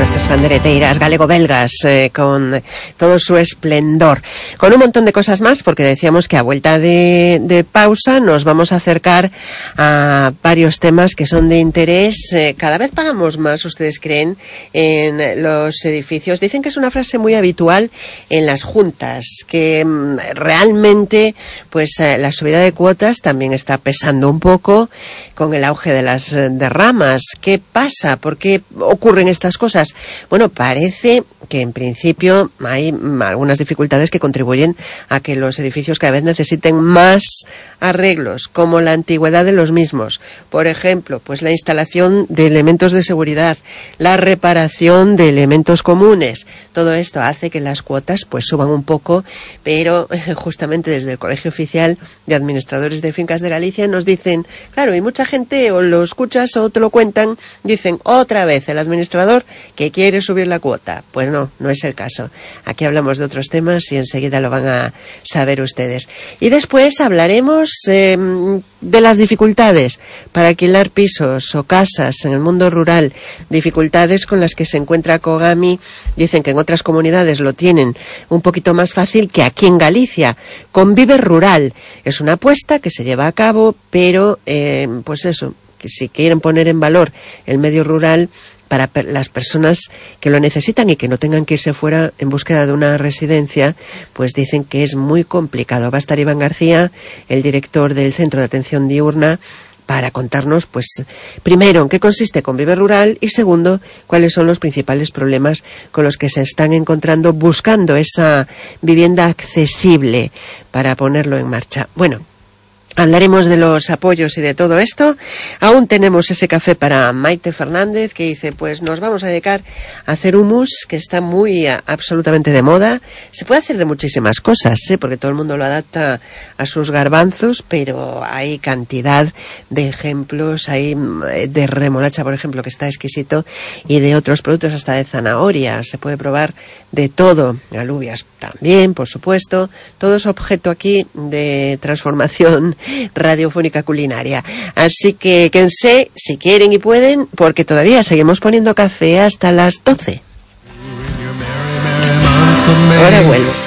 nuestras bandereteiras galego-belgas con todo su esplendor, con un montón de cosas más, porque decíamos que a vuelta de pausa nos vamos a acercar a varios temas que son de interés. Cada vez pagamos más, ¿ustedes creen?, en los edificios. Dicen que es una frase muy habitual en las juntas, que realmente pues la subida de cuotas también está pesando un poco con el auge de las derramas. ¿Qué pasa? ¿Por qué ocurren estas cosas? Bueno, parece que en principio hay algunas dificultades que contribuyen a que los edificios cada vez necesiten más arreglos, como la antigüedad de los mismos. Por ejemplo, pues la instalación de elementos de seguridad, la reparación de elementos comunes. Todo esto hace que las cuotas pues suban un poco, pero justamente desde el Colegio Oficial de Administradores de Fincas de Galicia nos dicen, claro, y mucha gente o lo escuchas o te lo cuentan, dicen otra vez el administrador que quiere subir la cuota. Pues no es el caso. Aquí hablamos de otros temas y enseguida lo van a saber ustedes. Y después hablaremos de las dificultades para alquilar pisos o casas en el mundo rural, dificultades con las que se encuentra Cogami. Dicen que en otras comunidades lo tienen un poquito más fácil que aquí en Galicia. Convive Rural es una apuesta que se lleva a cabo, pero pues eso, que si quieren poner en valor el medio rural para las personas que lo necesitan y que no tengan que irse fuera en búsqueda de una residencia, pues dicen que es muy complicado. Va a estar Iván García, el director del Centro de Atención Diurna, para contarnos, pues, primero, en qué consiste Convive Rural y, segundo, cuáles son los principales problemas con los que se están encontrando buscando esa vivienda accesible para ponerlo en marcha. Bueno, hablaremos de los apoyos y de todo esto. Aún tenemos ese café para Maite Fernández, que dice, pues nos vamos a dedicar a hacer hummus, que está muy absolutamente de moda. Se puede hacer de muchísimas cosas, porque todo el mundo lo adapta a sus garbanzos, pero hay cantidad de ejemplos. Hay de remolacha, por ejemplo, que está exquisito, y de otros productos, hasta de zanahoria. Se puede probar de todo. Alubias también, por supuesto. Todo es objeto aquí de transformación radiofónica culinaria. Así que quédense si quieren y pueden, porque todavía seguimos poniendo café hasta las 12. Ahora vuelvo.